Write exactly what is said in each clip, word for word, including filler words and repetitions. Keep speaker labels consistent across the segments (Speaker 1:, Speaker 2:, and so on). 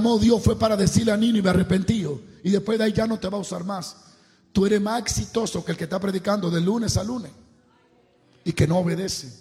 Speaker 1: Dios fue para decirle a Nínive: arrepentido, y después de ahí ya no te va a usar más. Tú eres más exitoso que el que está predicando de lunes a lunes y que no obedece.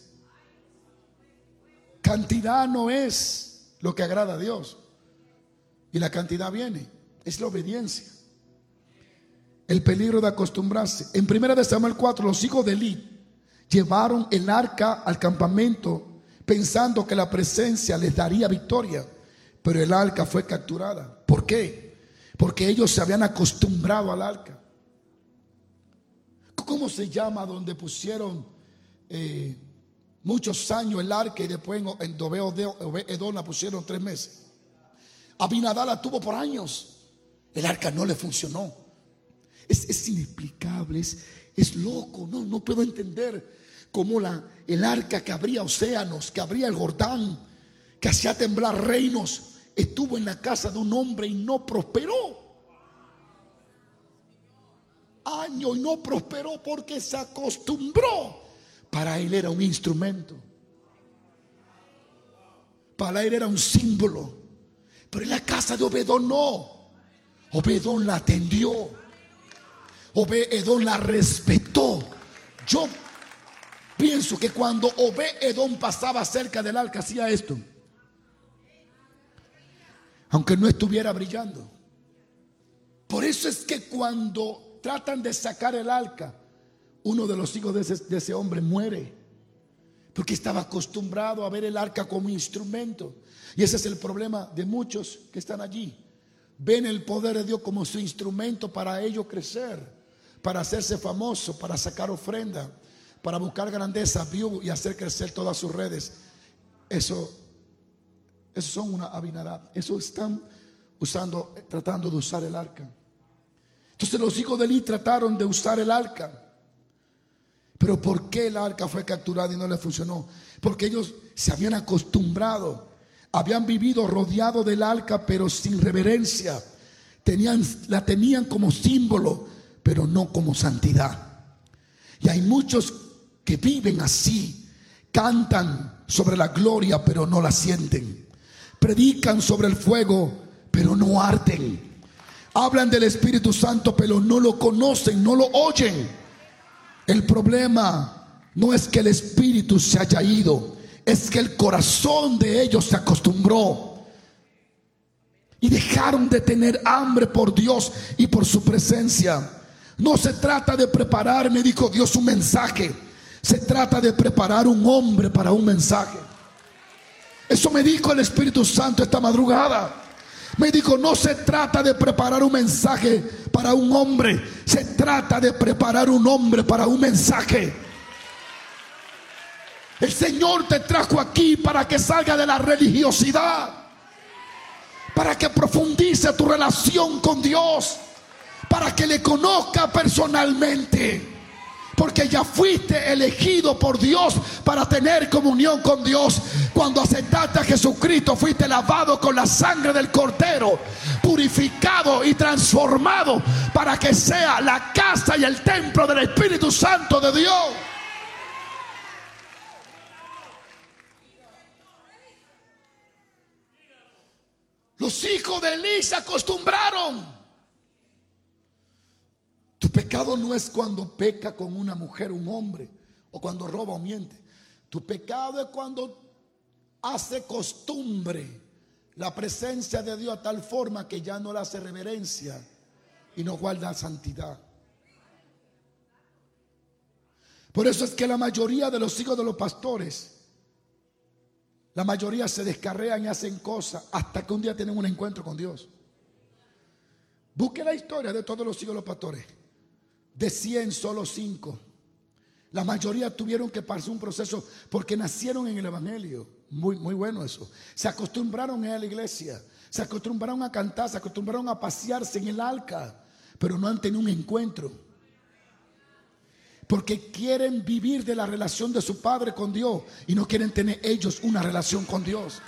Speaker 1: Cantidad no es lo que agrada a Dios, y la cantidad viene, es la obediencia. El peligro de acostumbrarse. En primera de Samuel cuatro, los hijos de Eli llevaron el arca al campamento pensando que la presencia les daría victoria, pero el arca fue capturada. ¿Por qué? Porque ellos se habían acostumbrado al arca. ¿Cómo se llama donde pusieron eh, muchos años el arca y después en Obed-edom la pusieron tres meses? Abinadab la tuvo por años. El arca no le funcionó. Es, es inexplicable, es, es loco. No, no puedo entender cómo la, el arca que abría océanos, que abría el Jordán, que hacía temblar reinos, estuvo en la casa de un hombre y no prosperó. Años y no prosperó porque se acostumbró. Para él era un instrumento, para él era un símbolo. Pero en la casa de Obed-edom no. Obed-edom la atendió, Obed-edom la respetó. Yo pienso que cuando Obed-edom pasaba cerca del arca hacía esto, aunque no estuviera brillando. Por eso es que cuando tratan de sacar el arca, uno de los hijos de ese, de ese hombre muere, porque estaba acostumbrado a ver el arca como instrumento. Y ese es el problema de muchos que están allí. Ven el poder de Dios como su instrumento para ellos crecer, para hacerse famoso, para sacar ofrenda, para buscar grandeza, view y hacer crecer todas sus redes. Eso, eso son una Abinadab. Eso están usando, tratando de usar el arca. Entonces los hijos de Eli trataron de usar el arca. Pero ¿por qué el arca fue capturada y no le funcionó? Porque ellos se habían acostumbrado, habían vivido rodeados del arca, pero sin reverencia. Tenían, la tenían como símbolo, pero no como santidad. Y hay muchos que viven así, cantan sobre la gloria, pero no la sienten. Predican sobre el fuego, pero no arden. Hablan del Espíritu Santo, pero no lo conocen, no lo oyen. El problema no es que el Espíritu se haya ido, es que el corazón de ellos se acostumbró y dejaron de tener hambre por Dios y por su presencia. No se trata de preparar, me dijo Dios, un mensaje. Se trata de preparar un hombre para un mensaje. Eso me dijo el Espíritu Santo esta madrugada. Me dijo: no se trata de preparar un mensaje para un hombre, se trata de preparar un hombre para un mensaje. El Señor te trajo aquí para que salga de la religiosidad, para que profundice tu relación con Dios, para que le conozca personalmente. Porque ya fuiste elegido por Dios para tener comunión con Dios. Cuando aceptaste a Jesucristo, fuiste lavado con la sangre del Cordero, purificado y transformado para que sea la casa y el templo del Espíritu Santo de Dios. Los hijos de Eli se acostumbraron. Tu pecado no es cuando peca con una mujer, un hombre, o cuando roba o miente. Tu pecado es cuando hace costumbre la presencia de Dios a tal forma que ya no le hace reverencia y no guarda santidad. Por eso es que la mayoría de los hijos de los pastores, la mayoría se descarrean y hacen cosas hasta que un día tienen un encuentro con Dios. Busque la historia de todos los hijos de los pastores. De cien, solo cinco. La mayoría tuvieron que pasar un proceso porque nacieron en el Evangelio. Muy, muy bueno eso. Se acostumbraron a la iglesia, se acostumbraron a cantar, se acostumbraron a pasearse en el arca, pero no han tenido un encuentro. Porque quieren vivir de la relación de su padre con Dios y no quieren tener ellos una relación con Dios.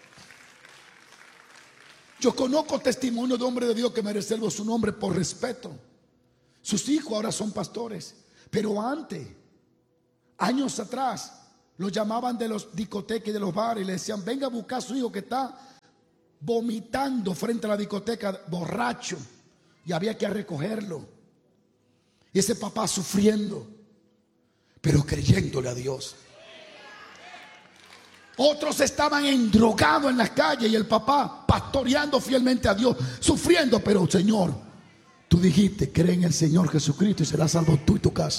Speaker 1: Yo conozco testimonio de hombre de Dios que me reservo su nombre por respeto. Sus hijos ahora son pastores, pero antes, años atrás, los llamaban de los discotecas y de los bares y le decían: venga a buscar a su hijo que está vomitando frente a la discoteca, borracho, y había que recogerlo. Y ese papá sufriendo, pero creyéndole a Dios. Otros estaban endrogados en las calles y el papá pastoreando fielmente a Dios, sufriendo, pero Señor, tú dijiste, cree en el Señor Jesucristo y serás salvo tú y tu casa.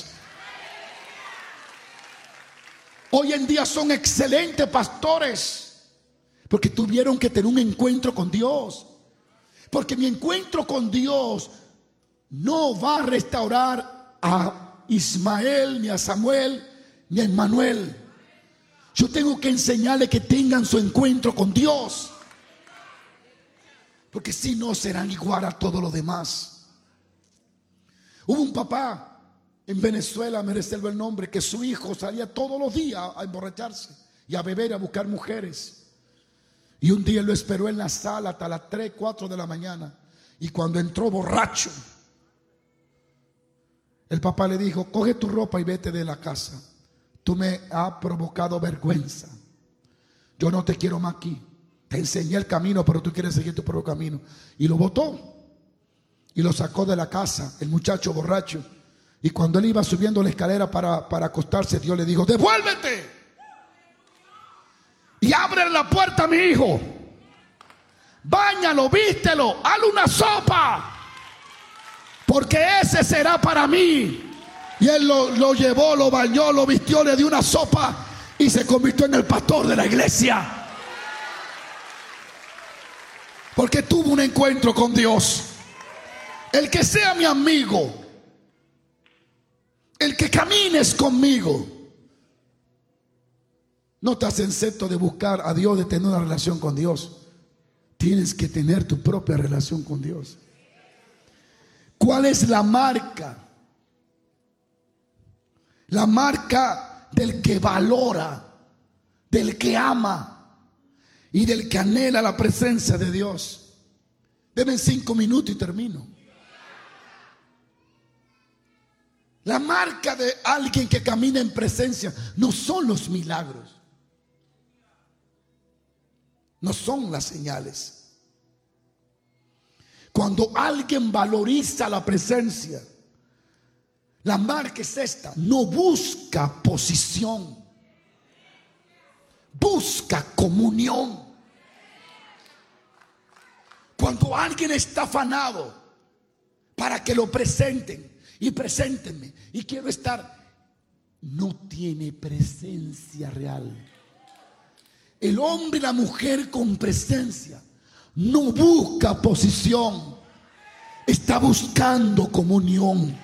Speaker 1: Hoy en día son excelentes pastores porque tuvieron que tener un encuentro con Dios. Porque mi encuentro con Dios no va a restaurar a Ismael, ni a Samuel, ni a Emmanuel. Yo tengo que enseñarles que tengan su encuentro con Dios, porque si no serán igual a todos los demás. Hubo un papá en Venezuela, me reservo el nombre, que su hijo salía todos los días a emborracharse y a beber y a buscar mujeres. Y un día lo esperó en la sala hasta las tres, cuatro de la mañana. Y cuando entró borracho, el papá le dijo, coge tu ropa y vete de la casa. Tú me has provocado vergüenza. Yo no te quiero más aquí. Te enseñé el camino, pero tú quieres seguir tu propio camino. Y lo botó. Y lo sacó de la casa, el muchacho borracho. Y cuando él iba subiendo la escalera para, para acostarse, Dios le dijo, devuélvete. Y abre la puerta a mi hijo. Báñalo, vístelo, hazle una sopa. Porque ese será para mí. Y él lo, lo llevó, lo bañó, lo vistió, le dio una sopa y se convirtió en el pastor de la iglesia. Porque tuvo un encuentro con Dios. El que sea mi amigo, el que camines conmigo, no te hacen excepto de buscar a Dios, de tener una relación con Dios. Tienes que tener tu propia relación con Dios. ¿Cuál es la marca? La marca del que valora, del que ama y del que anhela la presencia de Dios. Deben cinco minutos y termino. La marca de alguien que camina en presencia no son los milagros, no son las señales. Cuando alguien valoriza la presencia, la marca es esta: no busca posición, busca comunión. Cuando alguien está afanado para que lo presenten y preséntenme y quiero estar, no tiene presencia real. El hombre y la mujer con presencia no busca posición, está buscando comunión.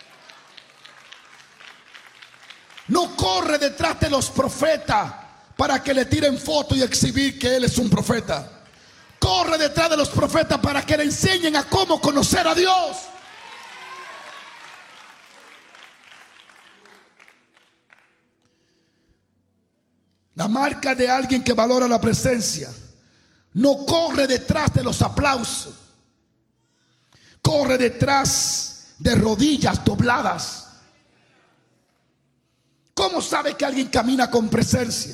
Speaker 1: No corre detrás de los profetas para que le tiren fotos y exhibir que él es un profeta. Corre detrás de los profetas para que le enseñen a cómo conocer a Dios. La marca de alguien que valora la presencia no corre detrás de los aplausos, corre detrás de rodillas dobladas. ¿Cómo sabe que alguien camina con presencia?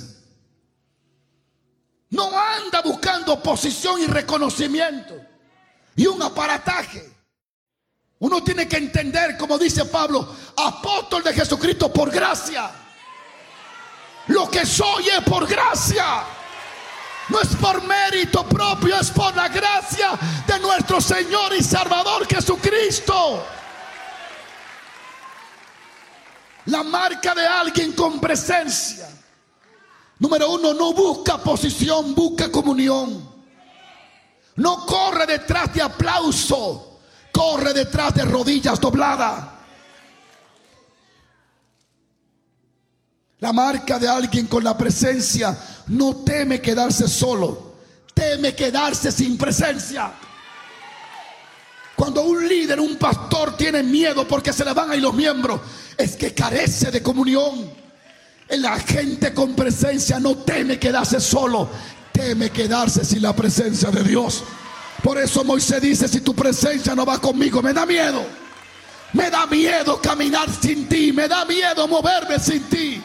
Speaker 1: No anda buscando posición y reconocimiento y un aparataje. Uno tiene que entender, como dice Pablo, apóstol de Jesucristo por gracia. Lo que soy es por gracia. No es por mérito propio, es por la gracia de nuestro Señor y Salvador Jesucristo. La marca de alguien con presencia: número uno, no busca posición, busca comunión. No corre detrás de aplauso, corre detrás de rodillas dobladas. La marca de alguien con la presencia no teme quedarse solo, teme quedarse sin presencia. Cuando un líder, un pastor tiene miedo porque se le van a ir los miembros, es que carece de comunión. La gente con presencia no teme quedarse solo, teme quedarse sin la presencia de Dios. Por eso Moisés dice: si tu presencia no va conmigo, me da miedo. Me da miedo caminar sin ti, me da miedo moverme sin ti.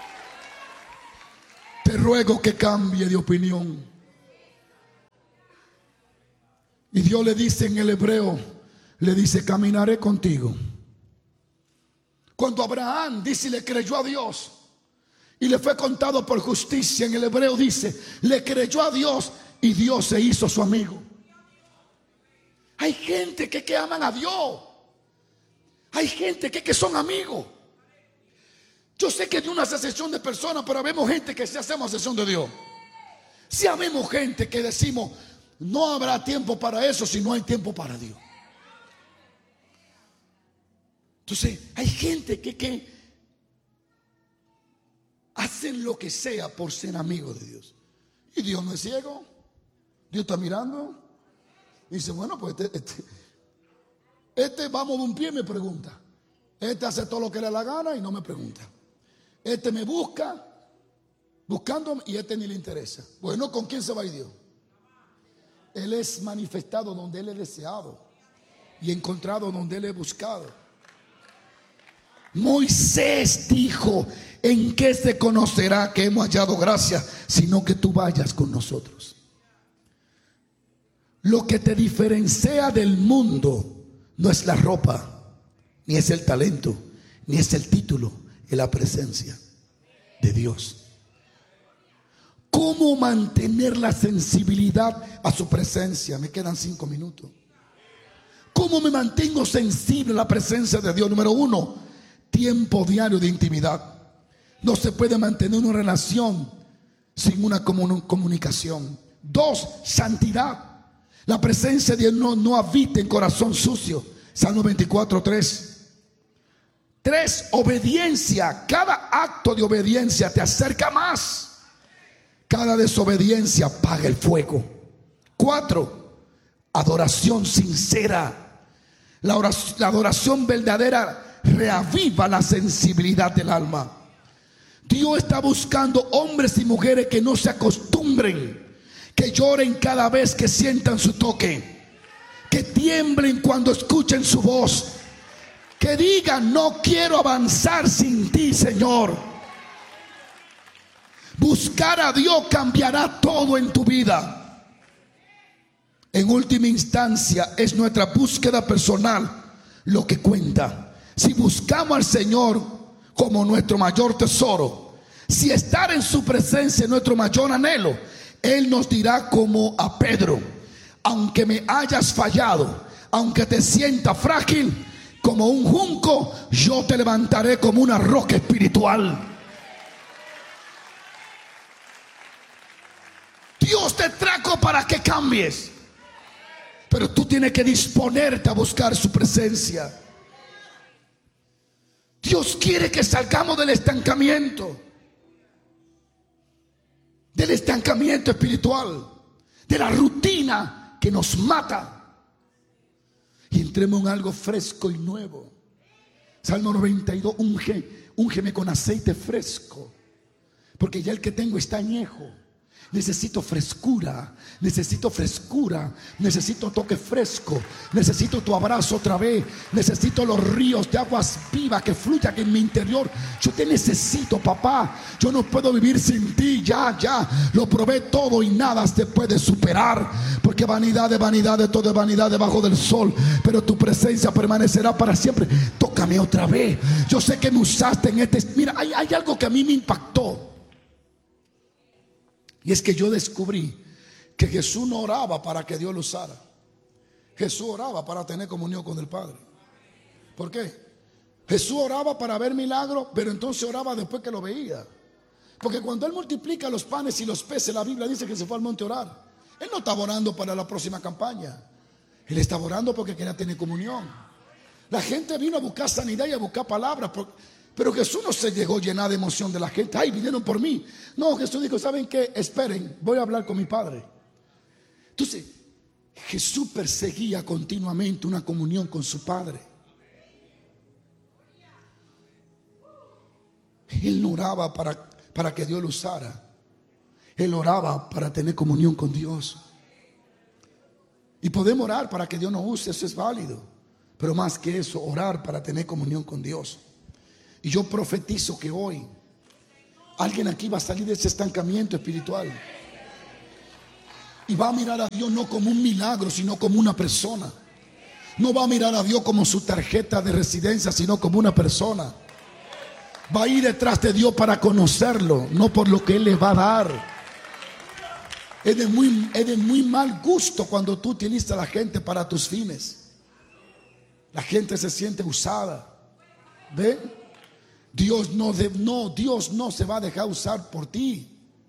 Speaker 1: Te ruego que cambie de opinión. Y Dios le dice en el hebreo, le dice, caminaré contigo. Cuando Abraham dice, le creyó a Dios y le fue contado por justicia, en el hebreo dice, le creyó a Dios y Dios se hizo su amigo. Hay gente que, que aman a Dios. Hay gente que, que son amigos. Yo sé que de una asociación de personas, pero vemos gente que se hacemos asociación de Dios. Si habemos gente que decimos, no habrá tiempo para eso si no hay tiempo para Dios. Entonces, hay gente que, que hacen lo que sea por ser amigos de Dios. Y Dios no es ciego. Dios está mirando. Y dice, bueno, pues este, este, este vamos de un pie y me pregunta. Este hace todo lo que le da la gana y no me pregunta. Este me busca, buscándome, y este ni le interesa. Bueno, ¿con quién se va a ir Dios? Él es manifestado donde Él es deseado y encontrado donde Él es buscado. Moisés dijo, ¿en qué se conocerá que hemos hallado gracia? Sino que tú vayas con nosotros. Lo que te diferencia del mundo no es la ropa, ni es el talento, ni es el título, es la presencia de Dios. ¿Cómo mantener la sensibilidad a su presencia? Me quedan cinco minutos. ¿Cómo me mantengo sensible a la presencia de Dios? Número uno, tiempo diario de intimidad. No se puede mantener una relación sin una comunicación. Dos, santidad. La presencia de Dios no, no habita en corazón sucio. Salmo veinticuatro, tres. Tres, obediencia. Cada acto de obediencia te acerca más. Cada desobediencia apaga el fuego. Cuatro, adoración sincera. La, oración, la adoración verdadera reaviva la sensibilidad del alma. Dios está buscando hombres y mujeres que no se acostumbren, que lloren cada vez que sientan su toque, que tiemblen cuando escuchen su voz, que digan, no quiero avanzar sin ti, Señor. Buscar a Dios cambiará todo en tu vida. En última instancia, es nuestra búsqueda personal lo que cuenta. Si buscamos al Señor como nuestro mayor tesoro, si estar en su presencia es nuestro mayor anhelo, Él nos dirá como a Pedro, aunque me hayas fallado, aunque te sienta frágil como un junco, yo te levantaré como una roca espiritual. Dios te trajo para que cambies, pero tú tienes que disponerte a buscar su presencia. Dios quiere que salgamos del estancamiento, del estancamiento espiritual, de la rutina que nos mata, y entremos en algo fresco y nuevo. Salmo noventa y dos, unge, úngeme con aceite fresco, porque ya el que tengo está añejo. Necesito frescura, necesito frescura, necesito toque fresco, necesito tu abrazo otra vez, necesito los ríos de aguas vivas que fluyan en mi interior. Yo te necesito, papá. Yo no puedo vivir sin ti. Ya, ya, lo probé todo y nada te puede superar, porque vanidad de vanidad, de todo es vanidad debajo del sol, pero tu presencia permanecerá para siempre. Tócame otra vez. Yo sé que me usaste en este. Mira, hay, hay algo que a mí me impactó. Y es que yo descubrí que Jesús no oraba para que Dios lo usara. Jesús oraba para tener comunión con el Padre. ¿Por qué? Jesús oraba para ver milagros, pero entonces oraba después que lo veía. Porque cuando Él multiplica los panes y los peces, la Biblia dice que se fue al monte a orar. Él no estaba orando para la próxima campaña. Él estaba orando porque quería tener comunión. La gente vino a buscar sanidad y a buscar palabras, pero Jesús no se llegó a llenar de emoción de la gente. Ay, vinieron por mí. No, Jesús dijo, ¿saben qué? Esperen, voy a hablar con mi Padre. Entonces, Jesús perseguía continuamente una comunión con su Padre. Él no oraba para, para que Dios lo usara. Él oraba para tener comunión con Dios. Y podemos orar para que Dios nos use, eso es válido. Pero más que eso, orar para tener comunión con Dios. Y yo profetizo que hoy alguien aquí va a salir de ese estancamiento espiritual. Y va a mirar a Dios no como un milagro, sino como una persona. No va a mirar a Dios como su tarjeta de residencia, sino como una persona. Va a ir detrás de Dios para conocerlo, no por lo que Él le va a dar. Es de muy, es de muy mal gusto cuando tú utilizas a la gente para tus fines. La gente se siente usada. ¿Ven? Dios no, de, no, Dios no se va a dejar usar por ti.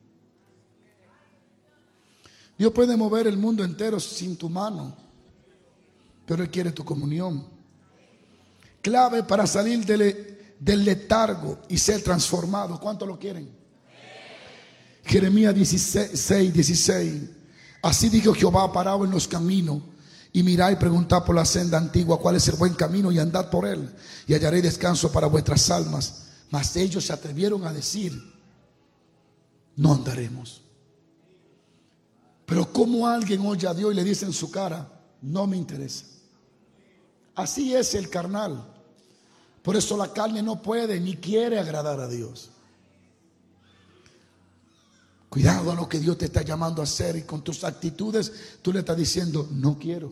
Speaker 1: Dios puede mover el mundo entero sin tu mano, pero Él quiere tu comunión. Clave para salir del, del letargo y ser transformado. ¿Cuántos lo quieren? Jeremías dieciséis, dieciséis. Así dijo Jehová: parado en los caminos y mirad y preguntad por la senda antigua cuál es el buen camino, y andad por él, y hallaréis descanso para vuestras almas. Mas ellos se atrevieron a decir: no andaremos. Pero como alguien oye a Dios y le dice en su cara: no me interesa. Así es el carnal. Por eso la carne no puede ni quiere agradar a Dios. Cuidado a lo que Dios te está llamando a hacer, y con tus actitudes tú le estás diciendo: no quiero.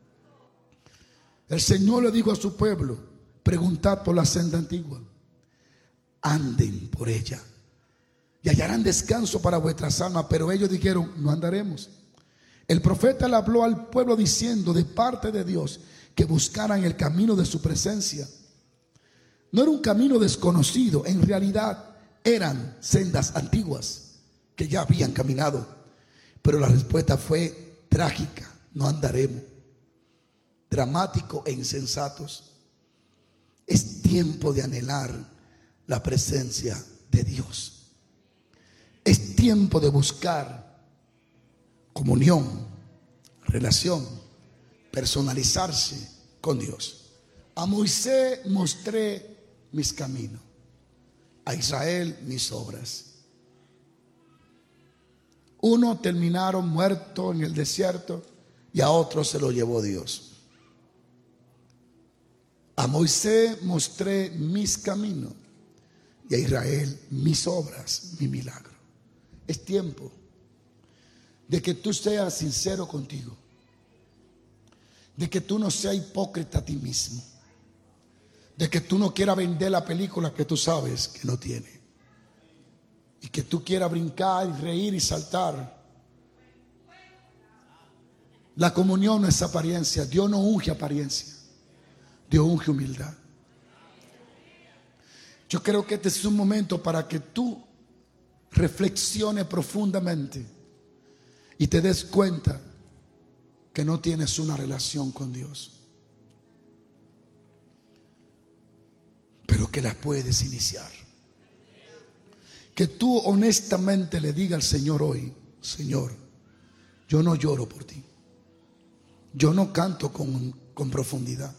Speaker 1: El Señor le dijo a su pueblo: preguntad por la senda antigua, anden por ella y hallarán descanso para vuestras almas. Pero ellos dijeron: no andaremos. El profeta le habló al pueblo diciendo de parte de Dios que buscaran el camino de su presencia. No era un camino desconocido, en realidad eran sendas antiguas que ya habían caminado. Pero la respuesta fue trágica: no andaremos. Dramático e insensatos. Es tiempo de anhelar la presencia de Dios. Es tiempo de buscar comunión, relación, personalizarse con Dios. A Moisés mostré mis caminos, a Israel mis obras. Uno terminaron muertos en el desierto y a otro se lo llevó Dios. A Moisés mostré mis caminos y a Israel mis obras, mi milagro. Es tiempo de que tú seas sincero contigo, de que tú no seas hipócrita a ti mismo, de que tú no quieras vender la película que tú sabes que no tiene, y que tú quieras brincar y reír y saltar. La comunión no es apariencia. Dios no unge apariencia, Dios unge humildad. Yo creo que este es un momento para que tú reflexiones profundamente y te des cuenta que no tienes una relación con Dios, pero que la puedes iniciar. Que tú honestamente le digas al Señor hoy: Señor, yo no lloro por ti, yo no canto con, con profundidad,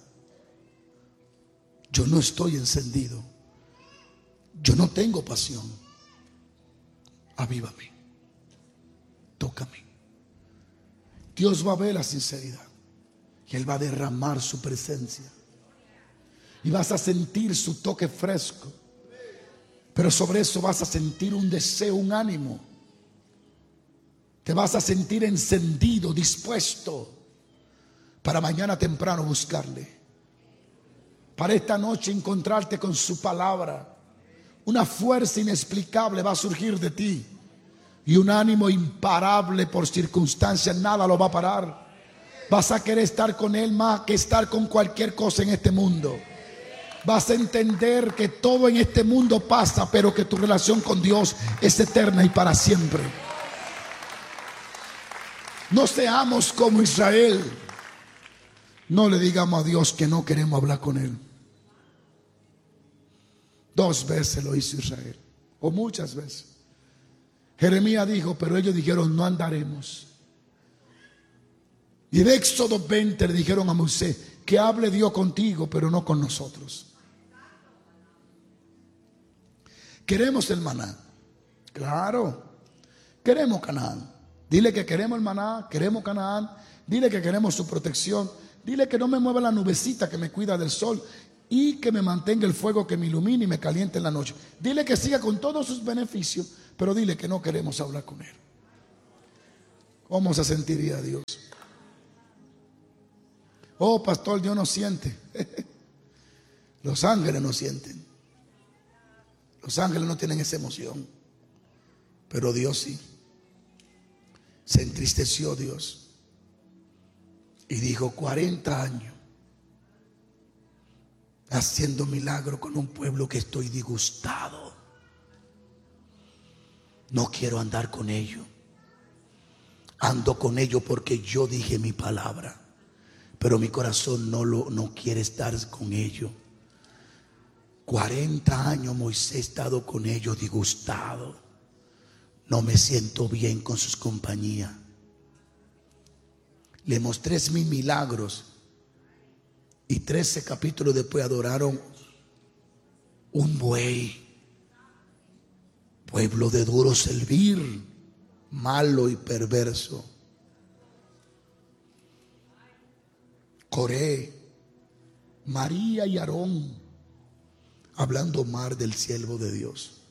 Speaker 1: yo no estoy encendido, yo no tengo pasión. Avívame, tócame. Dios va a ver la sinceridad y Él va a derramar su presencia, y vas a sentir su toque fresco. Pero sobre eso vas a sentir un deseo, un ánimo. Te vas a sentir encendido, dispuesto para mañana temprano buscarle, para esta noche encontrarte con su palabra. Una fuerza inexplicable va a surgir de ti, y un ánimo imparable por circunstancias. Nada lo va a parar. Vas a querer estar con Él más que estar con cualquier cosa en este mundo. Vas a entender que todo en este mundo pasa, pero que tu relación con Dios es eterna y para siempre. No seamos como Israel. No le digamos a Dios que no queremos hablar con Él. Dos veces lo hizo Israel, o muchas veces. Jeremías dijo, pero ellos dijeron: no andaremos. Y en Éxodo veinte le dijeron a Moisés: que hable Dios contigo, pero no con nosotros. Queremos el maná. Claro, queremos Canaán. Dile que queremos el maná, queremos Canaán. Dile que queremos su protección. Dile que no me mueva la nubecita que me cuida del sol, y que me mantenga el fuego que me ilumine y me caliente en la noche. Dile que siga con todos sus beneficios, pero dile que no queremos hablar con Él. ¿Cómo se sentiría Dios? Oh, pastor, Dios no siente. Los ángeles no sienten. Los ángeles no tienen esa emoción. Pero Dios sí. Se entristeció Dios. Y dijo, cuarenta años haciendo milagro con un pueblo que estoy disgustado. No quiero andar con ellos. Ando con ellos porque yo dije mi palabra, pero mi corazón no, lo, no quiere estar con ellos. cuarenta años Moisés ha estado con ellos disgustado. No me siento bien con sus compañías. Le mostré mis milagros y trece capítulos después adoraron un buey. Pueblo de duro servir, malo y perverso. Coré, María y Aarón hablando mal del siervo de Dios.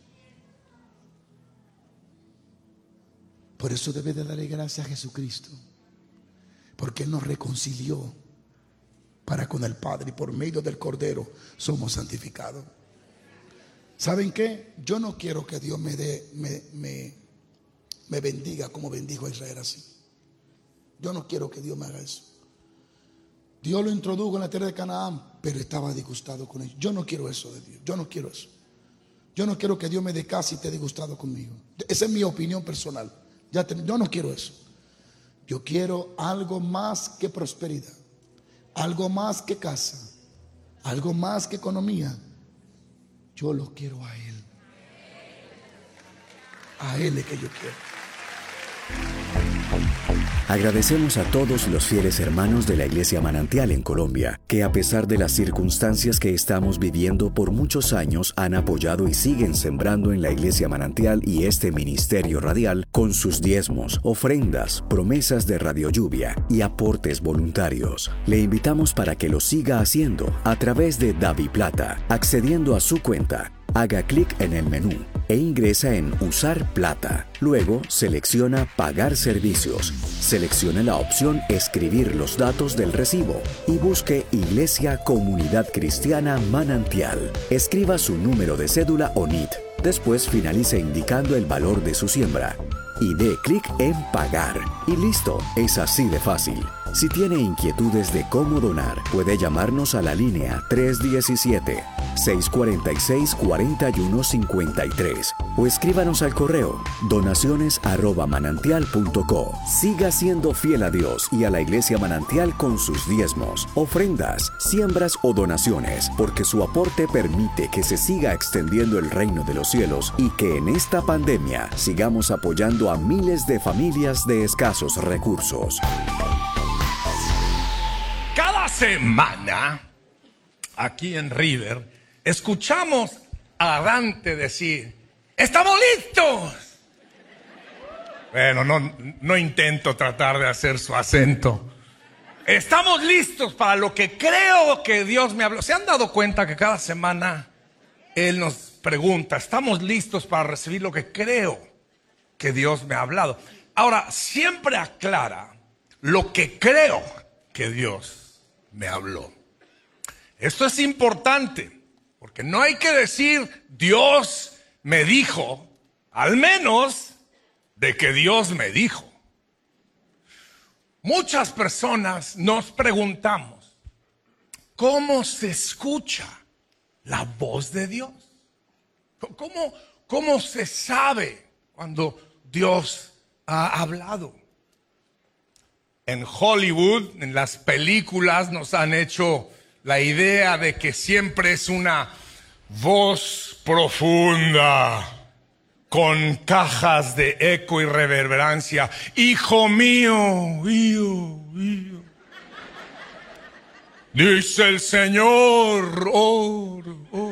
Speaker 1: Por eso debe de darle gracias a Jesucristo, porque Él nos reconcilió para con el Padre y por medio del Cordero somos santificados. ¿Saben qué? Yo no quiero que Dios me dé, me, me, me bendiga como bendijo a Israel así. Yo no quiero que Dios me haga eso. Dios lo introdujo en la tierra de Canaán, pero estaba disgustado con ellos. Yo no quiero eso de Dios. Yo no quiero eso. Yo no quiero que Dios me dé casa y esté disgustado conmigo. Esa es mi opinión personal. Ya te, yo no quiero eso. Yo quiero algo más que prosperidad, algo más que casa, algo más que economía. Yo lo quiero a Él. A Él es que yo quiero.
Speaker 2: Agradecemos a todos los fieles hermanos de la Iglesia Manantial en Colombia, que a pesar de las circunstancias que estamos viviendo por muchos años han apoyado y siguen sembrando en la Iglesia Manantial y este ministerio radial con sus diezmos, ofrendas, promesas de Radio Lluvia y aportes voluntarios. Le invitamos para que lo siga haciendo a través de DaviPlata, accediendo a su cuenta. Haga clic en el menú e ingresa en Usar Plata. Luego selecciona Pagar servicios. Seleccione la opción Escribir los datos del recibo y busque Iglesia Comunidad Cristiana Manantial. Escriba su número de cédula o N I T. Después finalice indicando el valor de su siembra y dé clic en Pagar. Y listo, es así de fácil. Si tiene inquietudes de cómo donar, puede llamarnos a la línea tres uno siete, seis cuatro seis, cuatro uno cinco tres o escríbanos al correo donaciones arroba manantial punto co. Siga siendo fiel a Dios y a la Iglesia Manantial con sus diezmos, ofrendas, siembras o donaciones, porque su aporte permite que se siga extendiendo el reino de los cielos y que en esta pandemia sigamos apoyando a miles de familias de escasos recursos.
Speaker 3: Cada semana, aquí en River, escuchamos a Dante decir, ¡estamos listos! Bueno, no, no intento tratar de hacer su acento. Estamos listos para lo que creo que Dios me habló. ¿Se han dado cuenta que cada semana Él nos pregunta, ¿estamos listos para recibir lo que creo que Dios me ha hablado? Ahora, siempre aclara lo que creo que Dios me habló. Esto es importante, porque no hay que decir Dios me dijo, al menos de que Dios me dijo. Muchas personas nos preguntamos, ¿cómo se escucha la voz de Dios? ¿Cómo, cómo se sabe cuando Dios ha hablado? En Hollywood, en las películas, nos han hecho la idea de que siempre es una voz profunda, con cajas de eco y reverberancia. Hijo mío, hijo, hijo. Dice el Señor, oh, oh.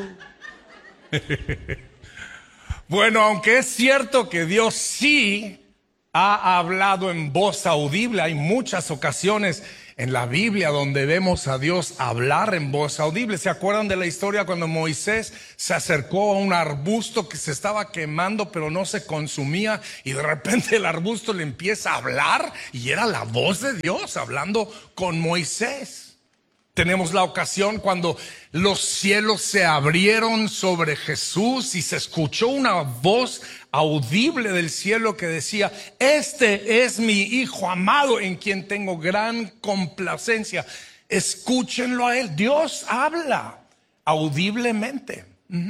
Speaker 3: Bueno, aunque es cierto que Dios sí ha hablado en voz audible, hay muchas ocasiones en la Biblia donde vemos a Dios hablar en voz audible. ¿Se acuerdan de la historia cuando Moisés se acercó a un arbusto que se estaba quemando pero no se consumía, y de repente el arbusto le empieza a hablar y era la voz de Dios hablando con Moisés? Tenemos la ocasión cuando los cielos se abrieron sobre Jesús y se escuchó una voz audible del cielo que decía: este es mi Hijo amado en quien tengo gran complacencia. Escúchenlo a Él. Dios habla audiblemente. Uh-huh.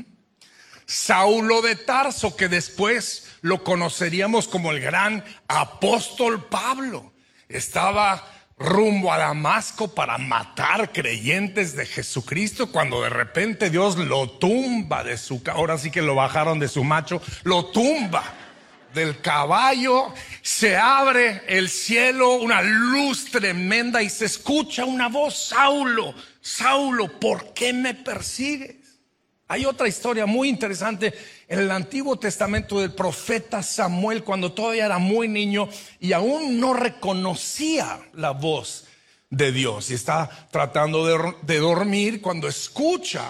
Speaker 3: Saulo de Tarso, que después lo conoceríamos como el gran apóstol Pablo, estaba rumbo a Damasco para matar creyentes de Jesucristo, cuando de repente Dios lo tumba de su, ahora sí que lo bajaron de su macho, lo tumba del caballo, se abre el cielo, una luz tremenda y se escucha una voz: Saulo, Saulo, ¿por qué me persigues? Hay otra historia muy interesante en el Antiguo Testamento del profeta Samuel, cuando todavía era muy niño y aún no reconocía la voz de Dios, y está tratando de, de dormir cuando escucha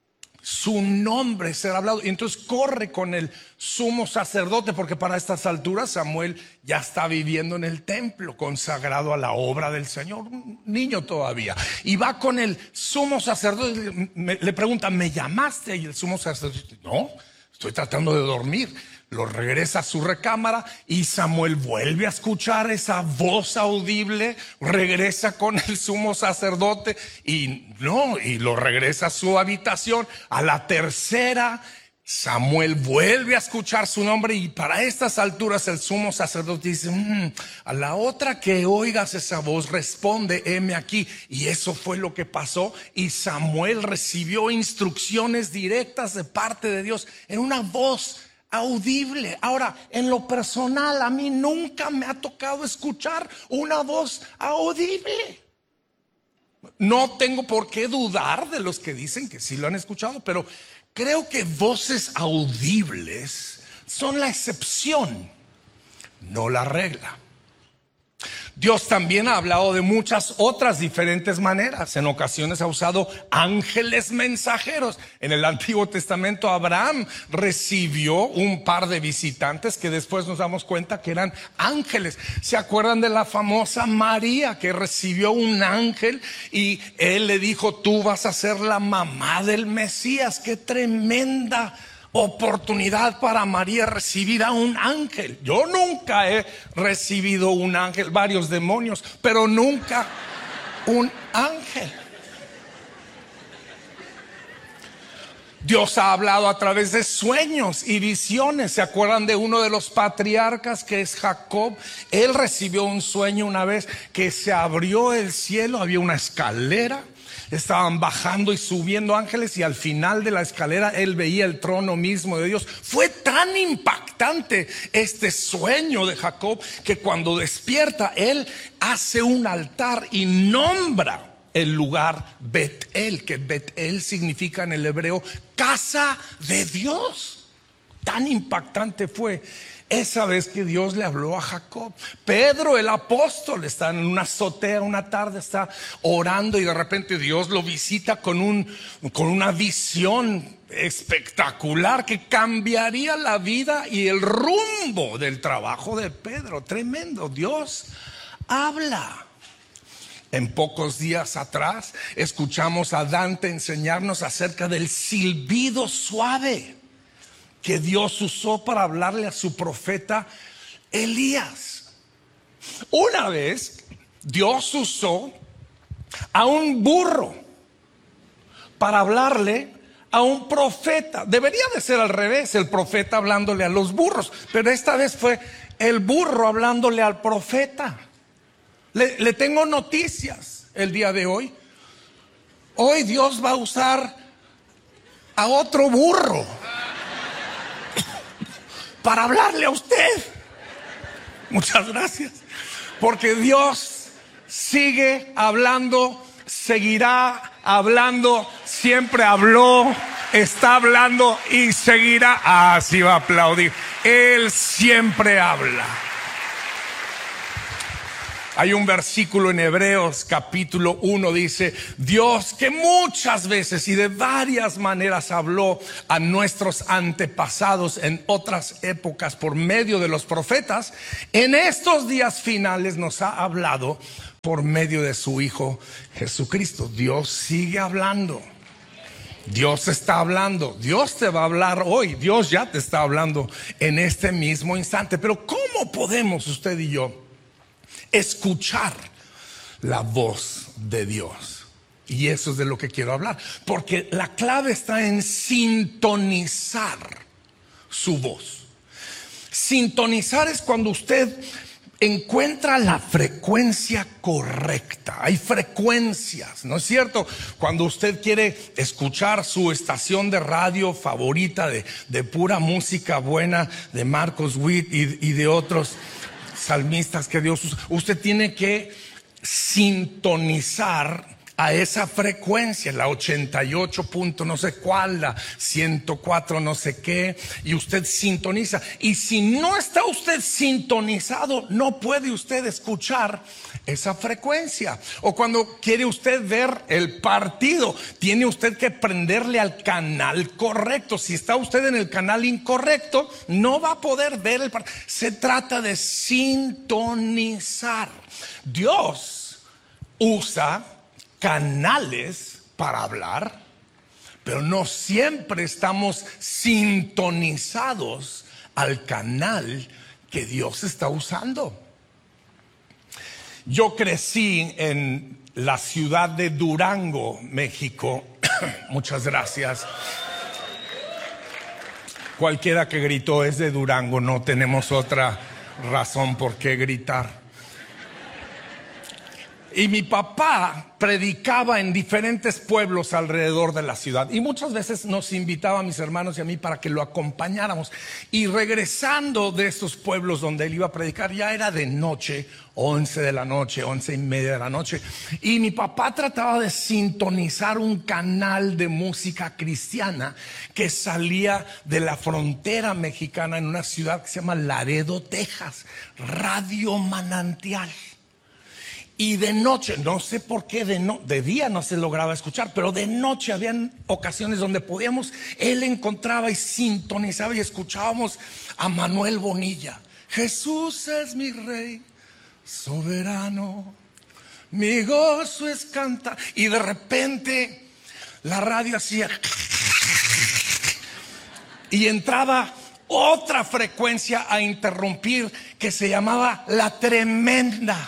Speaker 3: su nombre ser hablado, y entonces corre con el sumo sacerdote, porque para estas alturas Samuel ya está viviendo en el templo consagrado a la obra del Señor, un niño todavía, y va con el sumo sacerdote. Me, le pregunta: ¿me llamaste? Y el sumo sacerdote: no, estoy tratando de dormir. Lo regresa a su recámara y Samuel vuelve a escuchar esa voz audible, regresa con el sumo sacerdote y no, y lo regresa a su habitación. A la tercera, Samuel vuelve a escuchar su nombre, y para estas alturas el sumo sacerdote dice: mmm, a la otra que oigas esa voz, responde: heme aquí. Y eso fue lo que pasó, y Samuel recibió instrucciones directas de parte de Dios en una voz audible. Ahora, en lo personal, a mí nunca me ha tocado escuchar una voz audible. No tengo por qué dudar de los que dicen que sí lo han escuchado, pero creo que voces audibles son la excepción, no la regla. Dios también ha hablado de muchas otras diferentes maneras. En ocasiones ha usado ángeles mensajeros. En el Antiguo Testamento Abraham recibió un par de visitantes que después nos damos cuenta que eran ángeles. ¿Se acuerdan de la famosa María, que recibió un ángel y él le dijo: tú vas a ser la mamá del Mesías? ¡Qué tremenda oportunidad para María recibir a un ángel! Yo nunca he recibido un ángel, varios demonios, pero nunca un ángel. Dios ha hablado a través de sueños y visiones. ¿Se acuerdan de uno de los patriarcas, que es Jacob? Él recibió un sueño una vez que se abrió el cielo, había una escalera, estaban bajando y subiendo ángeles, y al final de la escalera él veía el trono mismo de Dios. Fue tan impactante este sueño de Jacob que cuando despierta él hace un altar y nombra el lugar Bet-El, que Bet-El significa en el hebreo casa de Dios. Tan impactante fue esa vez que Dios le habló a Jacob. Pedro, el apóstol, está en una azotea una tarde, está orando, y de repente Dios lo visita con, un, con una visión espectacular que cambiaría la vida y el rumbo del trabajo de Pedro. Tremendo. Dios habla. En pocos días atrás escuchamos a Dante enseñarnos acerca del silbido suave que Dios usó para hablarle a su profeta Elías. Una vez Dios usó a un burro para hablarle a un profeta. Debería de ser al revés, el profeta hablándole a los burros, pero esta vez fue el burro hablándole al profeta. Le, le tengo noticias el día de hoy. Hoy Dios va a usar a otro burro para hablarle a usted. Muchas gracias. Porque Dios sigue hablando, seguirá hablando, siempre habló, está hablando y seguirá. Así va a aplaudir. Él siempre habla. Hay un versículo en Hebreos capítulo uno, dice: Dios, que muchas veces y de varias maneras habló a nuestros antepasados en otras épocas por medio de los profetas, en estos días finales nos ha hablado por medio de su Hijo Jesucristo. Dios sigue hablando. Dios está hablando. Dios te va a hablar hoy. Dios ya te está hablando en este mismo instante. Pero ¿cómo podemos usted y yo escuchar la voz de Dios? Y eso es de lo que quiero hablar, porque la clave está en sintonizar su voz. Sintonizar es cuando usted encuentra la frecuencia correcta. Hay frecuencias, ¿no es cierto? Cuando usted quiere escuchar su estación de radio favorita de, de pura música buena, de Marcos Witt y, y de otros salmistas que Dios usa, usted tiene que sintonizar a esa frecuencia, la ochenta y ocho punto no sé cuál, la ciento cuatro no sé qué, y usted sintoniza. Y si no está usted sintonizado, no puede usted escuchar esa frecuencia. O cuando quiere usted ver el partido, tiene usted que prenderle al canal correcto. Si está usted en el canal incorrecto, no va a poder ver el partido. Se trata de sintonizar. Dios usa canales para hablar, pero no siempre estamos sintonizados al canal que Dios está usando. Yo crecí en la ciudad de Durango, México. Muchas gracias. Cualquiera que gritó es de Durango, no tenemos otra razón por qué gritar. Y mi papá predicaba en diferentes pueblos alrededor de la ciudad. Y muchas veces nos invitaba a mis hermanos y a mí para que lo acompañáramos. Y regresando de esos pueblos donde él iba a predicar, ya era de noche, once de la noche, once y media de la noche. Y mi papá trataba de sintonizar un canal de música cristiana que salía de la frontera mexicana en una ciudad que se llama Laredo, Texas. Radio Manantial. Y de noche, no sé por qué, de, no, de día no se lograba escuchar, pero de noche habían ocasiones donde podíamos, él encontraba y sintonizaba y escuchábamos a Manuel Bonilla. Jesús es mi rey, soberano, mi gozo es cantar. Y de repente la radio hacía y entraba otra frecuencia a interrumpir que se llamaba La Tremenda.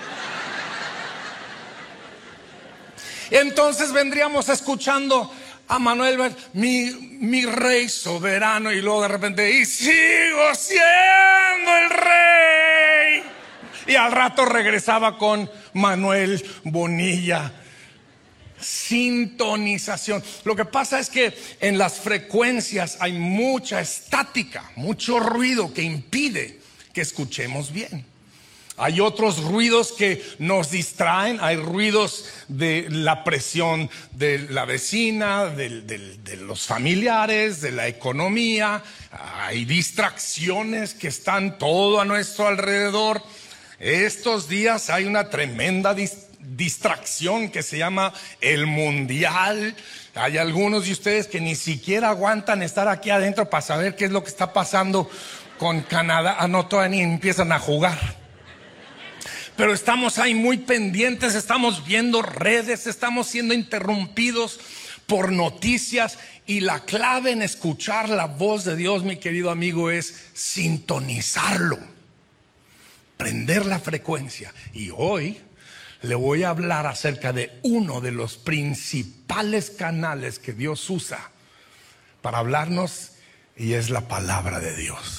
Speaker 3: Entonces vendríamos escuchando a Manuel, mi, mi rey soberano, y luego de repente, y sigo siendo el rey. Y al rato regresaba con Manuel Bonilla. Sintonización. Lo que pasa es que en las frecuencias hay mucha estática, mucho ruido que impide que escuchemos bien. Hay otros ruidos que nos distraen. Hay ruidos de la presión de la vecina, de, de, de los familiares, de la economía. Hay distracciones que están todo a nuestro alrededor. Estos días hay una tremenda dis- distracción que se llama el mundial. Hay algunos de ustedes que ni siquiera aguantan estar aquí adentro para saber qué es lo que está pasando con Canadá. Ah, no, todavía ni empiezan a jugar. Pero estamos ahí muy pendientes, estamos viendo redes, estamos siendo interrumpidos por noticias. Y la clave en escuchar la voz de Dios, mi querido amigo, es sintonizarlo, prender la frecuencia. Y hoy le voy a hablar acerca de uno de los principales canales que Dios usa para hablarnos, y es la palabra de Dios.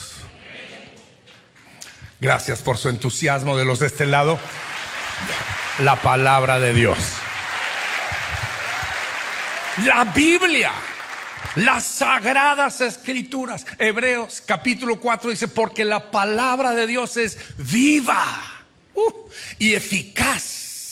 Speaker 3: Gracias por su entusiasmo de los de este lado. La palabra de Dios. La Biblia. Las sagradas escrituras. Hebreos capítulo cuatro dice: porque la palabra de Dios es viva uh, y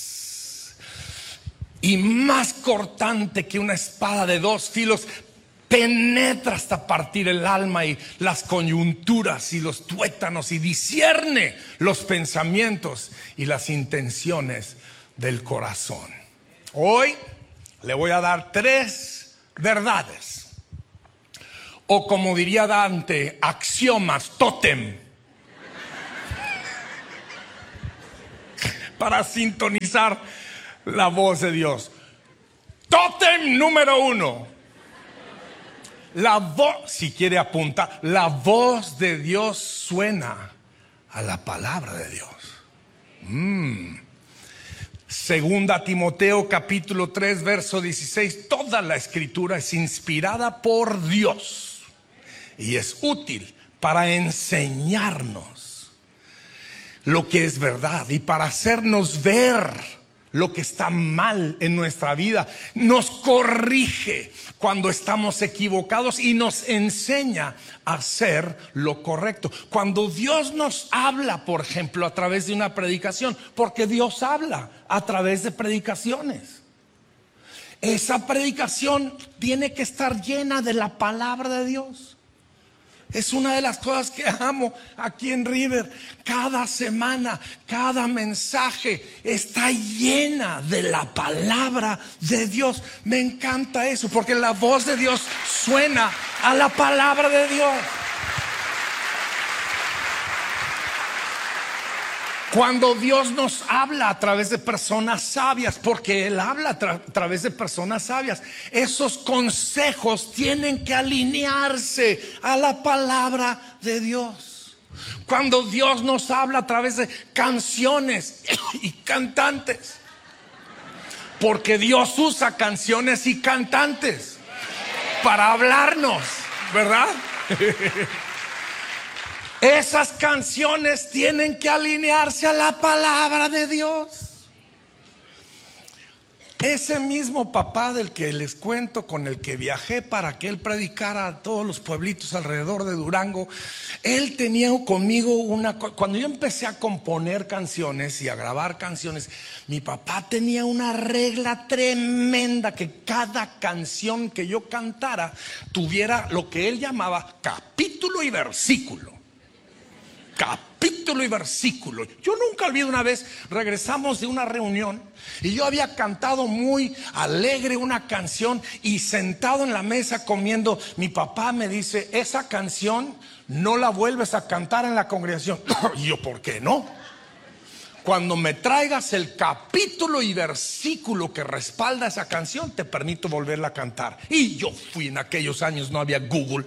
Speaker 3: eficaz y más cortante que una espada de dos filos, penetra hasta partir el alma y las coyunturas y los tuétanos, y discierne los pensamientos y las intenciones del corazón. Hoy le voy a dar tres verdades, o como diría Dante, axiomas, tótem, para sintonizar la voz de Dios. Tótem número uno. La voz, si quiere apuntar, la voz de Dios suena a la palabra de Dios. Mm. Segunda Timoteo capítulo tres verso dieciséis. Toda la escritura es inspirada por Dios y es útil para enseñarnos lo que es verdad y para hacernos ver lo que está mal en nuestra vida. Nos corrige cuando estamos equivocados y nos enseña a hacer lo correcto. Cuando Dios nos habla, por ejemplo, a través de una predicación, porque Dios habla a través de predicaciones, esa predicación tiene que estar llena de la palabra de Dios. Es una de las cosas que amo aquí en River. Cada semana, cada mensaje está llena de la palabra de Dios. Me encanta eso, porque la voz de Dios suena a la palabra de Dios. Cuando Dios nos habla a través de personas sabias, porque Él habla a, tra- a través de personas sabias, esos consejos tienen que alinearse a la palabra de Dios. Cuando Dios nos habla a través de canciones y cantantes, porque Dios usa canciones y cantantes para hablarnos, ¿verdad? Esas canciones tienen que alinearse a la palabra de Dios. Ese mismo papá del que les cuento, con el que viajé para que él predicara a todos los pueblitos alrededor de Durango, él tenía conmigo una... Cuando yo empecé a componer canciones y a grabar canciones, mi papá tenía una regla tremenda, que cada canción que yo cantara tuviera lo que él llamaba capítulo y versículo. Capítulo y versículo. Yo nunca olvido, una vez regresamos de una reunión y yo había cantado muy alegre una canción, y sentado en la mesa comiendo, mi papá me dice: esa canción no la vuelves a cantar en la congregación. Y yo, ¿por qué no? Cuando me traigas el capítulo y versículo que respalda esa canción, te permito volverla a cantar. Y yo fui, en aquellos años no había Google.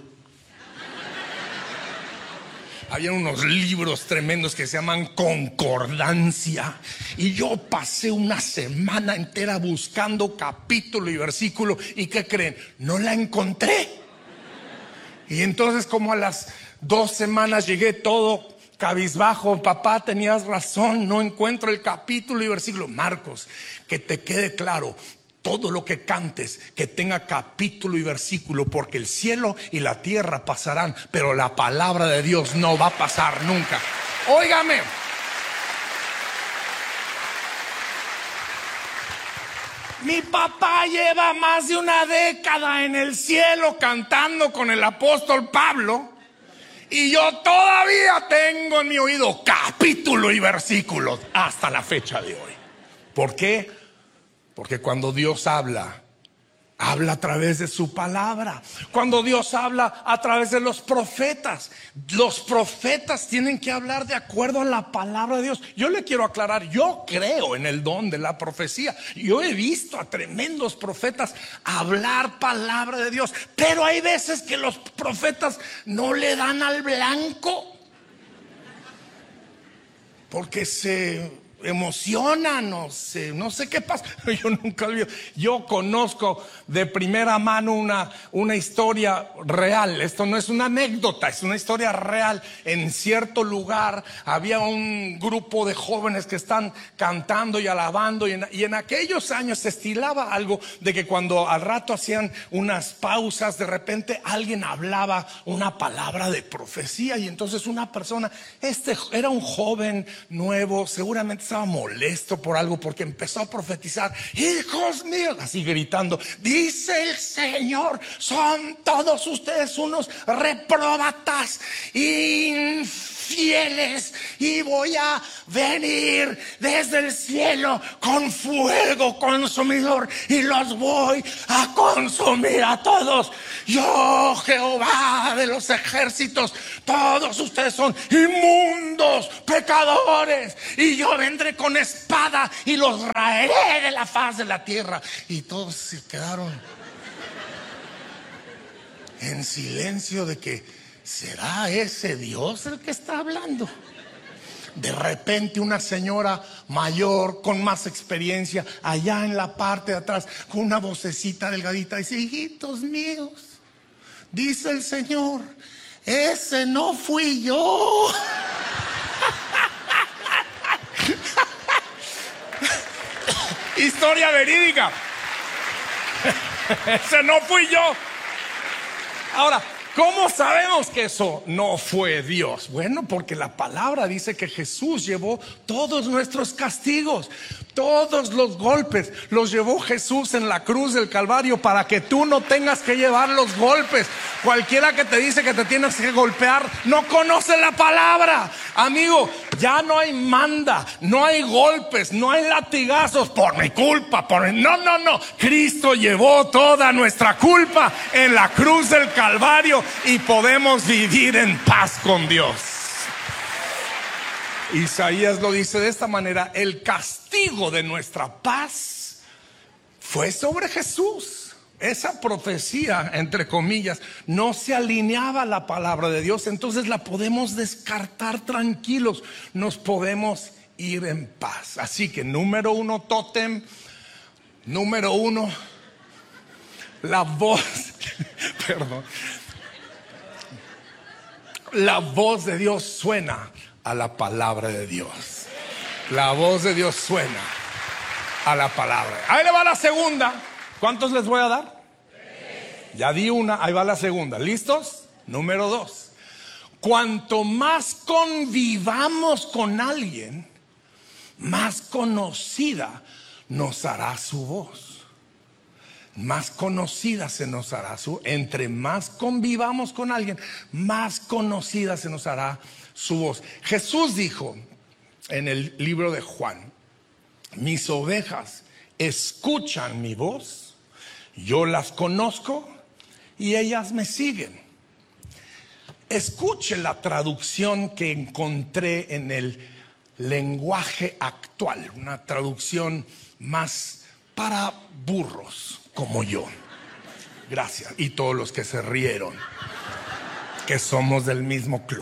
Speaker 3: Había unos libros tremendos que se llaman concordancia, y yo pasé una semana entera buscando capítulo y versículo, y ¿qué creen? No la encontré. Y entonces, como a las dos semanas llegué todo cabizbajo: papá, tenías razón, no encuentro el capítulo y versículo. Marcos, que te quede claro, todo lo que cantes que tenga capítulo y versículo, porque el cielo y la tierra pasarán, pero la palabra de Dios no va a pasar nunca. Óigame, mi papá lleva más de una década en el cielo cantando con el apóstol Pablo, y yo todavía tengo en mi oído capítulo y versículo hasta la fecha de hoy. ¿Por qué? Porque cuando Dios habla, habla a través de su palabra. Cuando Dios habla a través de los profetas, los profetas tienen que hablar de acuerdo a la palabra de Dios. Yo le quiero aclarar, yo creo en el don de la profecía. Yo he visto a tremendos profetas hablar palabra de Dios, pero hay veces que los profetas no le dan al blanco, porque se emocionan, no sé, no sé qué pasa. Yo nunca olvido. Yo conozco de primera mano una, una historia real. Esto no es una anécdota, es una historia real. En cierto lugar había un grupo de jóvenes que están cantando y alabando, y en, y en aquellos años se estilaba algo de que cuando al rato hacían unas pausas, de repente alguien hablaba una palabra de profecía, y entonces una persona, este era un joven nuevo, seguramente estaba molesto por algo porque empezó a profetizar: hijos míos, así gritando, dice el Señor, son todos ustedes unos repróbatas, infieles, y voy a venir desde el cielo con fuego consumidor y los voy a consumir a todos. Yo, Jehová de los ejércitos, todos ustedes son inmundos, pecadores, y yo vendré con espada y los raeré de la faz de la tierra. Y todos se quedaron en silencio de que, ¿será ese Dios el que está hablando? De repente una señora mayor con más experiencia, allá en la parte de atrás, con una vocecita delgadita, dice: hijitos míos, dice el Señor, ese no fui yo. Historia verídica. Ese no fui yo. Ahora, ¿cómo sabemos que eso no fue Dios? Bueno, porque la palabra dice que Jesús llevó todos nuestros castigos, todos los golpes, los llevó Jesús en la cruz del Calvario para que tú no tengas que llevar los golpes. Cualquiera que te dice que te tienes que golpear no conoce la palabra. Amigo, ya no hay manda, no hay golpes, no hay latigazos por mi culpa, por mi... No, no, no. Cristo llevó toda nuestra culpa en la cruz del Calvario y podemos vivir en paz con Dios. Isaías lo dice de esta manera: el castigo de nuestra paz fue sobre Jesús. Esa profecía, entre comillas, no se alineaba a la palabra de Dios, entonces la podemos descartar tranquilos, nos podemos ir en paz. Así que número uno, tótem. Número uno, la voz, perdón, la voz de Dios suena a la palabra de Dios. La voz de Dios suena a la palabra. Ahí le va la segunda. ¿Cuántos les voy a dar? Ya di una, ahí va la segunda. ¿Listos? Número dos. Cuanto más convivamos con alguien, más conocida nos hará su voz. Más conocida se nos hará su. Entre más convivamos con alguien, más conocida se nos hará su voz. Jesús dijo en el libro de Juan: mis ovejas escuchan mi voz, yo las conozco y ellas me siguen. Escuche la traducción que encontré en el lenguaje actual, una traducción más para burros como yo. Gracias. Y todos los que se rieron, que somos del mismo club.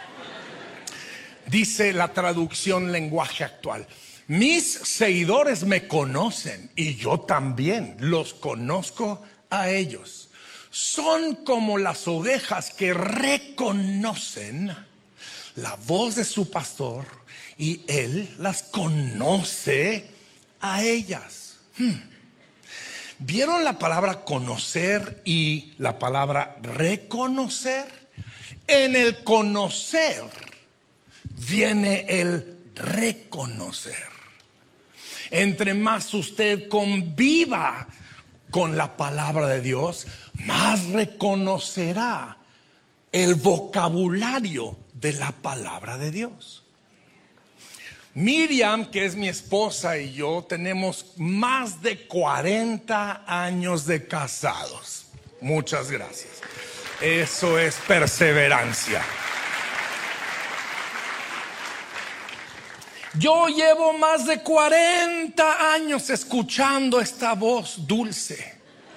Speaker 3: Dice la traducción lenguaje actual: mis seguidores me conocen y yo también los conozco a ellos. Son como las ovejas que reconocen la voz de su pastor y él las conoce a ellas. Hmm. ¿Vieron la palabra conocer y la palabra reconocer? En el conocer viene el reconocer. Entre más usted conviva con la palabra de Dios, más reconocerá el vocabulario de la palabra de Dios. Miriam, que es mi esposa, y yo tenemos más de cuarenta años de casados. Muchas gracias. Eso es perseverancia. Yo llevo más de cuarenta años escuchando esta voz dulce.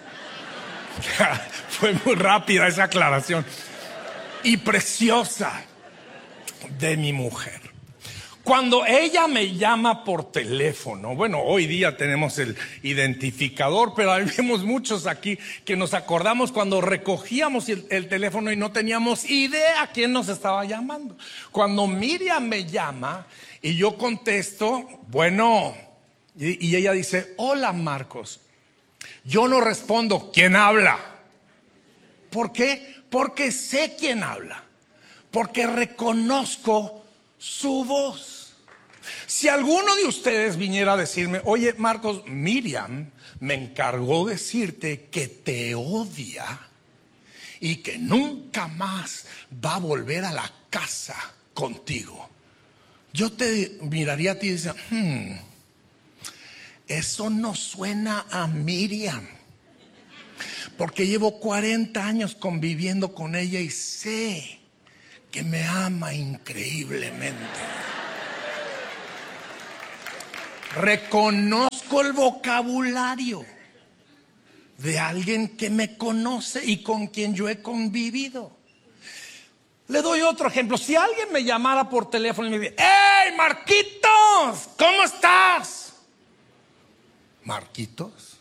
Speaker 3: Fue muy rápida esa aclaración. Y preciosa de mi mujer. Cuando ella me llama por teléfono, bueno, hoy día tenemos el identificador, pero habemos muchos aquí que nos acordamos cuando recogíamos el, el teléfono y no teníamos idea quién nos estaba llamando. Cuando Miriam me llama y yo contesto, bueno, y, y ella dice: hola, Marcos. Yo no respondo: ¿quién habla? ¿Por qué? Porque sé quién habla, porque reconozco su voz. Si alguno de ustedes viniera a decirme, oye Marcos, Miriam me encargó decirte que te odia y que nunca más va a volver a la casa contigo, yo te miraría a ti y diría, hmm, eso no suena a Miriam, porque llevo cuarenta años conviviendo con ella y sé que me ama increíblemente. Reconozco el vocabulario de alguien que me conoce y con quien yo he convivido. Le doy otro ejemplo. Si alguien me llamara por teléfono y me dice, ¡hey, Marquitos! ¿Cómo estás? ¿Marquitos?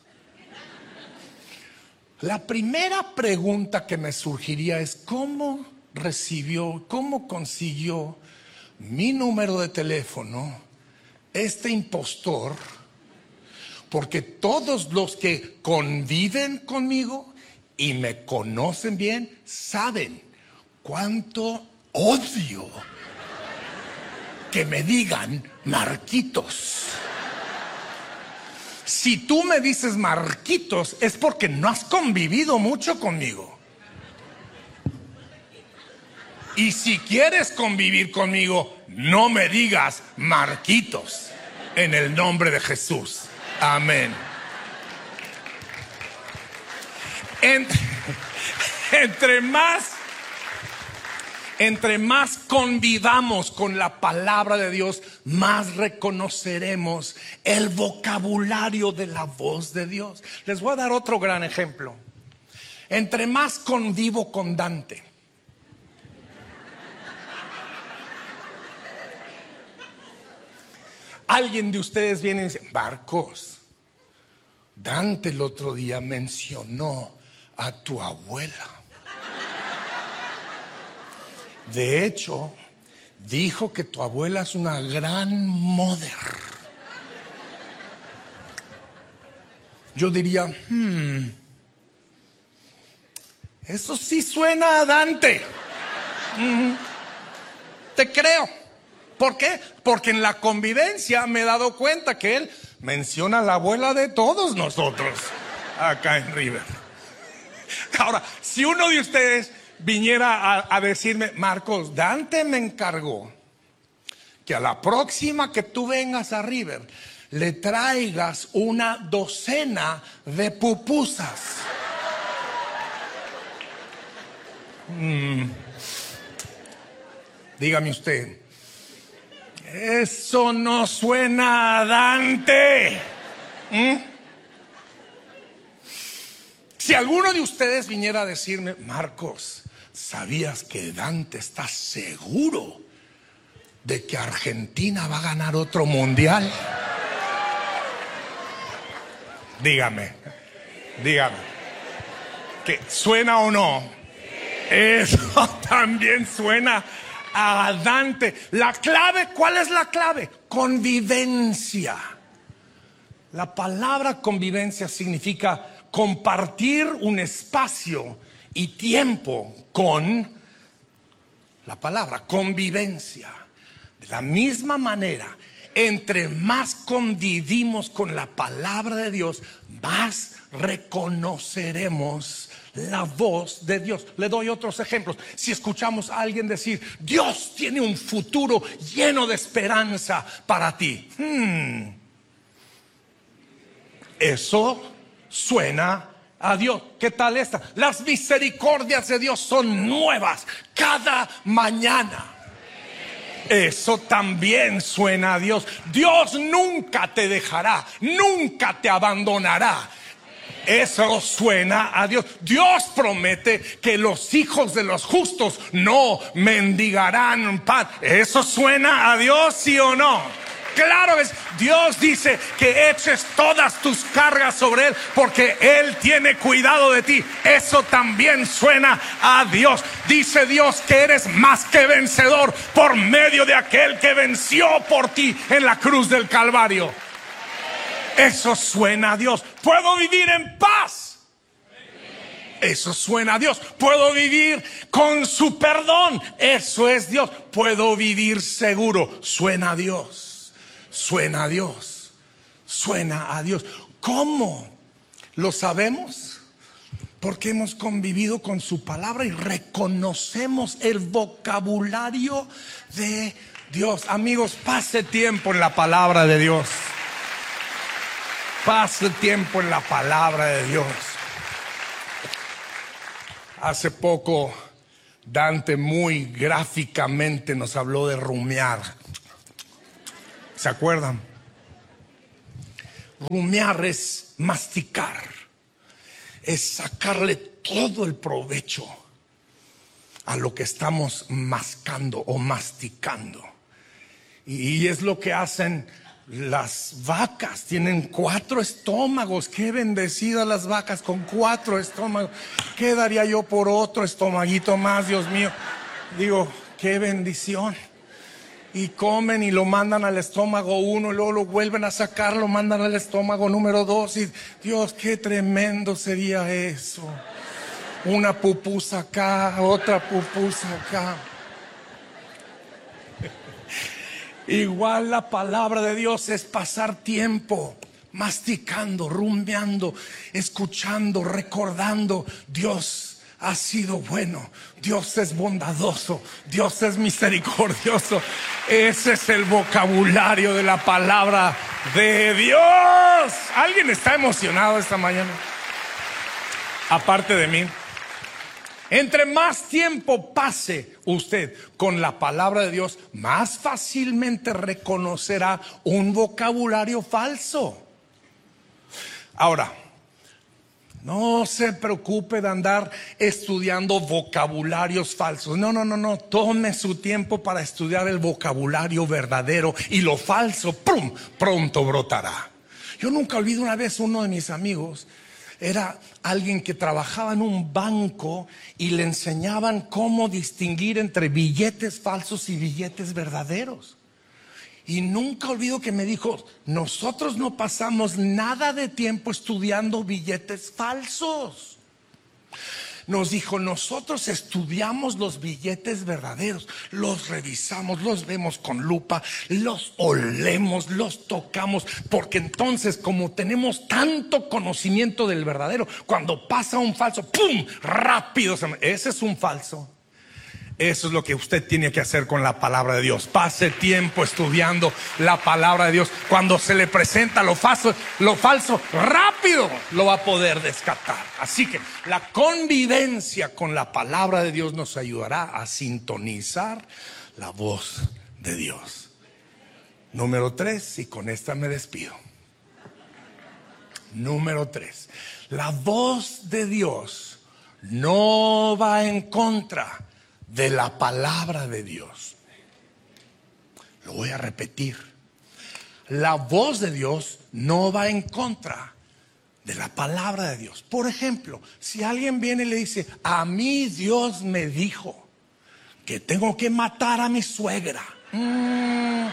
Speaker 3: La primera pregunta que me surgiría es, ¿cómo recibió, cómo consiguió mi número de teléfono este impostor? Porque todos los que conviven conmigo y me conocen bien saben cuánto odio que me digan Marquitos. Si tú me dices Marquitos es porque no has convivido mucho conmigo. Y si quieres convivir conmigo, no me digas Marquitos, en el nombre de Jesús. Amén. Entre, entre más, entre más convivamos con la palabra de Dios, más reconoceremos el vocabulario de la voz de Dios. Les voy a dar otro gran ejemplo. Entre más convivo con Dante, alguien de ustedes viene y dice, Marcos, Dante el otro día mencionó a tu abuela. De hecho, dijo que tu abuela es una gran mother. Yo diría, hmm, eso sí suena a Dante. Mm, te creo. ¿Por qué? Porque en la convivencia me he dado cuenta que él menciona a la abuela de todos nosotros acá en River. Ahora, si uno de ustedes viniera a, a decirme, Marcos, Dante me encargó que a la próxima que tú vengas a River le traigas una docena de pupusas. Mm. Dígame usted, eso no suena a Dante. ¿Mm? Si alguno de ustedes viniera a decirme, Marcos, ¿sabías que Dante está seguro de que Argentina va a ganar otro mundial? Dígame, dígame, ¿que suena o no? Eso también suena a Dante. La clave, ¿cuál es la clave? Convivencia. La palabra convivencia significa compartir un espacio y tiempo con la palabra convivencia. De la misma manera, entre más convivimos con la palabra de Dios, más reconoceremos la voz de Dios. Le doy otros ejemplos. Si escuchamos a alguien decir, Dios tiene un futuro lleno de esperanza para ti, hmm, eso suena a Dios. ¿Qué tal esta? Las misericordias de Dios son nuevas cada mañana. Eso también suena a Dios. Dios nunca te dejará, nunca te abandonará. Eso suena a Dios. Dios promete que los hijos de los justos no mendigarán pan. ¿Eso suena a Dios, sí o no? Claro que Dios dice que eches todas tus cargas sobre Él porque Él tiene cuidado de ti. Eso también suena a Dios. Dice Dios que eres más que vencedor por medio de aquel que venció por ti en la cruz del Calvario. Eso suena a Dios. Puedo vivir en paz. Eso suena a Dios. Puedo vivir con su perdón. Eso es Dios. Puedo vivir seguro. Suena a Dios. suena a Dios. Suena a Dios. ¿Cómo lo sabemos? Porque hemos convivido con su palabra y reconocemos el vocabulario de Dios. Amigos, pase tiempo en la palabra de Dios. Pase tiempo en la palabra de Dios. Hace poco Dante muy gráficamente nos habló de rumiar. ¿Se acuerdan? Rumiar es masticar, es sacarle todo el provecho a lo que estamos mascando o masticando. Y es lo que hacen las vacas. Tienen cuatro estómagos. Qué bendecidas las vacas con cuatro estómagos. ¿Qué daría yo por otro estomaguito más, Dios mío? Digo, qué bendición. Y comen y lo mandan al estómago uno, y luego lo vuelven a sacar, lo mandan al estómago número dos. Y Dios, qué tremendo sería eso. Una pupusa acá, otra pupusa acá. Igual la palabra de Dios es pasar tiempo masticando, rumiando, escuchando, recordando. Dios ha sido bueno, Dios es bondadoso, Dios es misericordioso. Ese es el vocabulario de la palabra de Dios. ¿Alguien está emocionado esta mañana? Aparte de mí. Entre más tiempo pase usted con la palabra de Dios, más fácilmente reconocerá un vocabulario falso. Ahora, no se preocupe de andar estudiando vocabularios falsos. No, no, no, no. Tome su tiempo para estudiar el vocabulario verdadero, y lo falso, ¡prum!, pronto brotará. Yo nunca olvido una vez uno de mis amigos. Era alguien que trabajaba en un banco y le enseñaban cómo distinguir entre billetes falsos y billetes verdaderos. Y nunca olvido que me dijo: nosotros no pasamos nada de tiempo estudiando billetes falsos. Nos dijo: nosotros estudiamos los billetes verdaderos, los revisamos, los vemos con lupa, los olemos, los tocamos, porque entonces, como tenemos tanto conocimiento del verdadero, cuando pasa un falso, ¡pum!, rápido. Ese es un falso. Eso es lo que usted tiene que hacer con la palabra de Dios. Pase tiempo estudiando la palabra de Dios. Cuando se le presenta lo falso, lo falso, rápido lo va a poder descartar. Así que la convivencia con la palabra de Dios nos ayudará a sintonizar la voz de Dios. Número tres, y con esta me despido. Número tres, la voz de Dios no va en contra de la palabra de Dios. Lo voy a repetir. La voz de Dios no va en contra de la palabra de Dios. Por ejemplo, si alguien viene y le dice: a mí Dios me dijo que tengo que matar a mi suegra. Mm,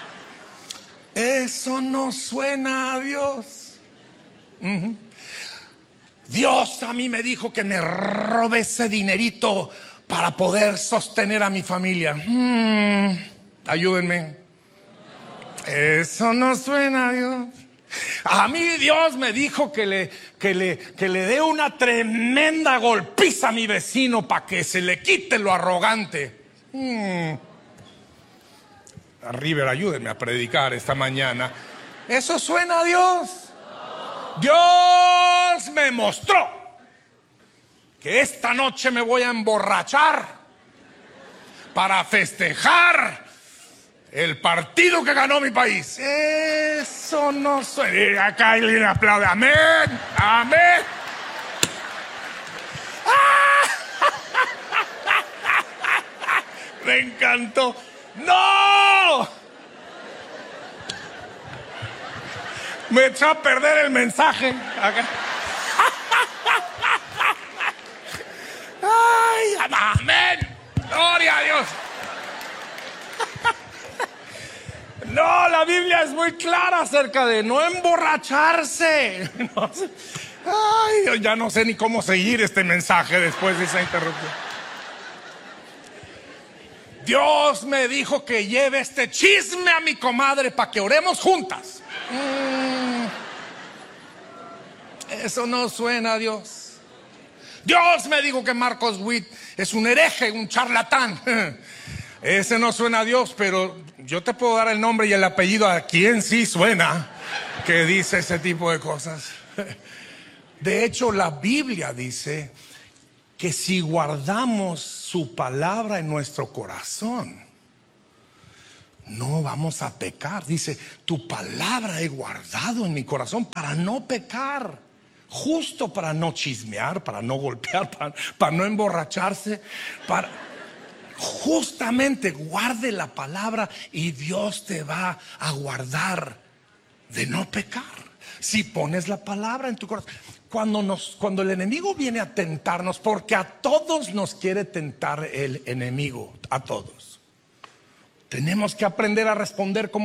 Speaker 3: eso no suena a Dios. Uh-huh. Dios a mí me dijo que me robe ese dinerito para poder sostener a mi familia. Hmm, ayúdenme. Eso no suena a Dios. A mí Dios me dijo que le, que le, que le dé una tremenda golpiza a mi vecino para que se le quite lo arrogante. Hmm. River, ayúdenme a predicar esta mañana. ¿Eso suena a Dios? Dios me mostró que esta noche me voy a emborrachar para festejar el partido que ganó mi país. Eso no suena. Acá alguien aplaude. Amén, amén. Me encantó. ¡No! Me echó a perder el mensaje. Acá. ¡Ay, amén! ¡Gloria a Dios! No, la Biblia es muy clara acerca de no emborracharse. No sé. Ay, ya no sé ni cómo seguir este mensaje después de esa interrupción. Dios me dijo que lleve este chisme a mi comadre para que oremos juntas. Mm, eso no suena a Dios. Dios me dijo que Marcos Witt es un hereje, un charlatán. Ese no suena a Dios, pero yo te puedo dar el nombre y el apellido a quien sí suena que dice ese tipo de cosas. De hecho, la Biblia dice que si guardamos su palabra en nuestro corazón, no vamos a pecar. Dice, tu palabra he guardado en mi corazón para no pecar, justo para no chismear, para no golpear, para, para no emborracharse, para... Justamente guarde la palabra y Dios te va a guardar de no pecar. Si pones la palabra en tu corazón. Cuando, nos, cuando el enemigo viene a tentarnos, porque a todos nos quiere tentar el enemigo, a todos, tenemos que aprender a responder como